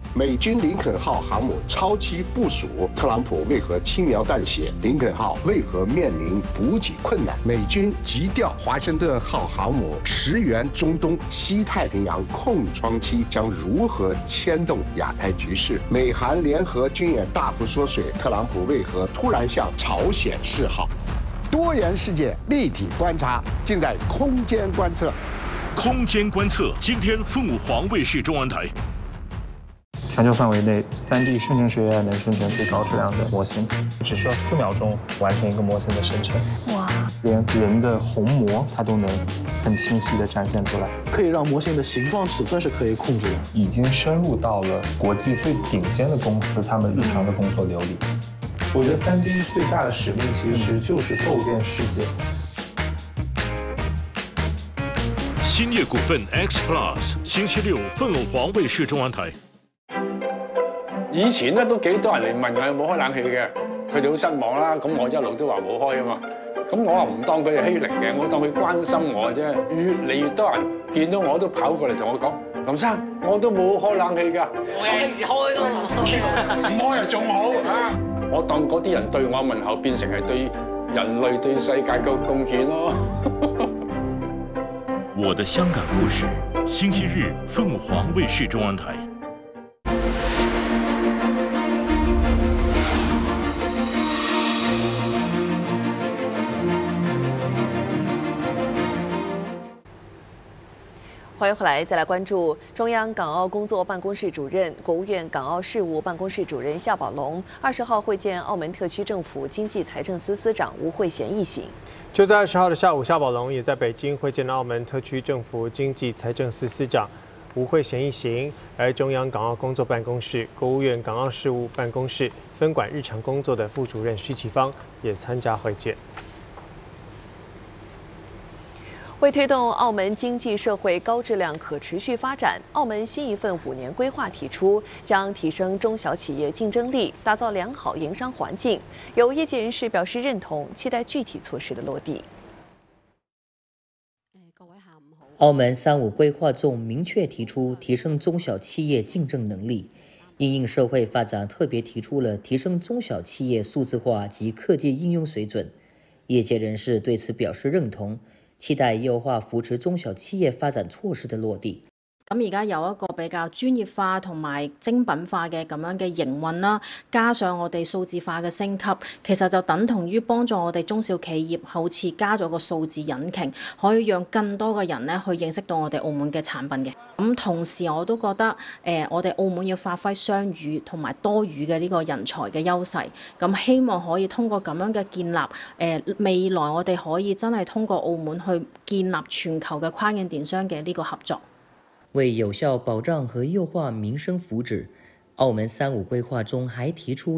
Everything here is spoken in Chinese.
美军林肯号航母超期部署，特朗普为何轻描淡写？林肯号为何面临补给困难？美军急调华盛顿号航母驰援中东，西太平洋空窗期将如何牵动亚太局势？美韩联合军演大幅缩水，特朗普为何突然向朝鲜示好？多元世界立体观察，尽在空间观测。 空间观测，今天凤凰卫视中文台。 全球范围内，3D 生成学 AI 能生成最高质量的模型，只需要4秒钟完成一个模型的生成。哇！连人的虹膜它都能很清晰地展现出来， 可以让模型的形状尺寸是可以控制的， 已经深入到了国际最顶尖的公司他们日常的工作流里。我觉得3D 最大的使命其实就是构建世界。 兴业股份 X Plus， 星期六凤凰卫视中文台。 以前咧都幾多人嚟問我有冇開冷氣嘅，佢哋好失望啦。咁我一路都話冇開啊嘛。咁我話唔當佢係欺凌嘅，我當佢關心我啫。越嚟越多人見到我都跑過嚟同我講：林生，我都冇開冷氣㗎。我幾時開都唔開又仲好啊！我當嗰啲人對我問候變成係對人類對世界嘅貢獻咯。 我的香港故事，星期日凤凰卫视中文台。 欢迎回来，再来关注中央港澳工作办公室主任、国务院港澳事务办公室主任夏宝龙20号会见澳门特区政府经济财政司司长吴惠贤一行。 就在20号的下午，夏宝龙也在北京会见了澳门特区政府经济财政司司长吴惠贤一行，而中央港澳工作办公室、国务院港澳事务办公室分管日常工作的副主任徐启芳也参加会见。 为推动澳门经济社会高质量可持续发展，澳门新一份5年规划提出，将提升中小企业竞争力，打造良好营商环境。有业界人士表示认同，期待具体措施的落地。 澳门3.5规划中明确提出提升中小企业竞争能力，因应社会发展，特别提出了提升中小企业数字化及科技应用水准。业界人士对此表示认同。期待優化扶持中小企業發展措施的落地。 咁而家有一個比較專業化同埋精品化嘅咁樣嘅營運啦，加上我哋數字化嘅升級，其實就等同於幫助我哋中小企業好似加咗個數字引擎，可以讓更多嘅人咧去認識到我哋澳門嘅產品嘅。咁同時我都覺得我哋澳門要發揮雙語同埋多語嘅呢個人才嘅優勢，咁希望可以通過咁樣嘅建立未來我哋可以真係通過澳門去建立全球嘅跨境電商嘅呢個合作。 為有效保障和優化民生福祉，澳門3.5規劃中還提出